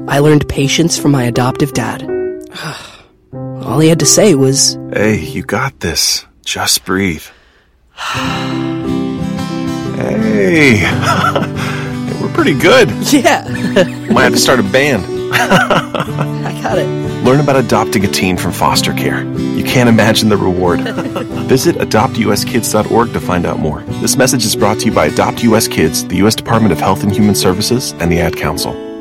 I learned patience from my adoptive dad. All he had to say was, "Hey, you got this. Just breathe." Hey, we're pretty good. yeah, Might have to start a band. I got it. Learn about adopting a teen from foster care. You can't imagine the reward. Visit adoptuskids.org to find out more. This message is brought to you by Adopt US Kids, the U.S. Department of Health and Human Services, and the Ad Council.